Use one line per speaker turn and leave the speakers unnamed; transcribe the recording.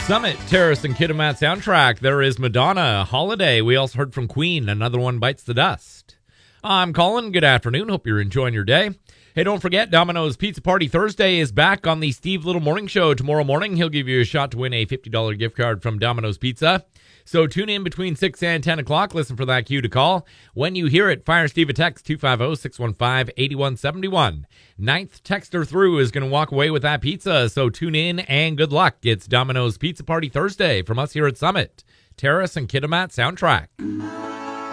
Summit, Terrace, and Kitimat soundtrack. There is Madonna, Holiday. We also heard from Queen, Another One Bites the Dust. I'm Colin. Good afternoon. Hope you're enjoying your day. Hey, don't forget, Domino's Pizza Party Thursday is back on the Steve Little Morning Show tomorrow morning. He'll give you a shot to win a $50 gift card from Domino's Pizza. So tune in between 6 and 10 o'clock. Listen for that cue to call. When you hear it, fire Steve a text, 250-615-8171. Ninth texter through is going to walk away with that pizza. So tune in and good luck. It's Domino's Pizza Party Thursday from us here at Summit, Terrace, and Kitimat soundtrack.